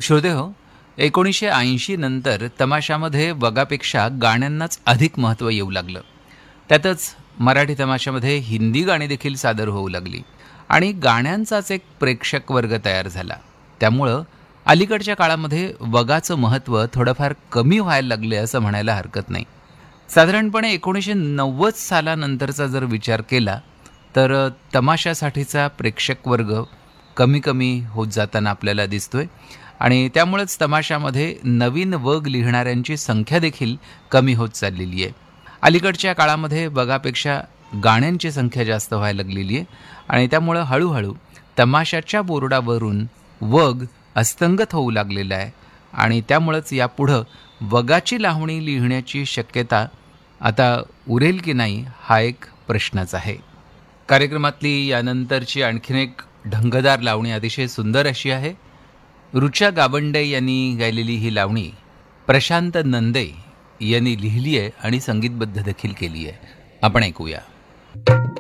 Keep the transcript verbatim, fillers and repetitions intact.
श्रोते हो, एकोणीसशे ऐंशी नंतर तमाशामध्ये वगापेक्षा गाण्यांनाच अधिक महत्त्व येऊ लागलं. त्यातच मराठी तमाशामध्ये हिंदी गाणी देखील सादर होऊ लागली आणि गाण्यांचाच एक प्रेक्षक वर्ग तयार झाला. त्यामुळं अलीकडच्या काळामध्ये वगाचं महत्त्व थोडंफार कमी व्हायला लागले असं म्हणायला हरकत नाही. साधारणपणे एकोणीसशे नव्वद सालानंतरचा जर विचार केला तर तमाशासाठीचा प्रेक्षक वर्ग कमी कमी होत जाताना आपल्याला दिसतोय आणि त्यामुळेच तमाशामध्ये नवीन वग लिहिणाऱ्यांची संख्या देखील कमी होत चाललेली आहे. अलीकडच्या काळामध्ये वगापेक्षा गाण्यांची संख्या जास्त व्हायला लागलेली आहे आणि त्यामुळं हळूहळू तमाशाच्या बोर्डावरून वग अस्तंगत होऊ लागलेला आहे आणि त्यामुळंच यापुढं वगाची लावणी लिहिण्याची शक्यता आता उरेल की नाही हा एक प्रश्नच आहे. कार्यक्रमातली यानंतरची आणखीन एक ढंगदार लावणी अतिशय सुंदर अशी आहे. रुचा गावंडे यांनी गायलेली ही लावणी प्रशांत नंदे यांनी लिहिली आहे आणि संगीतबद्ध देखील केली आहे. आपण ऐकूया.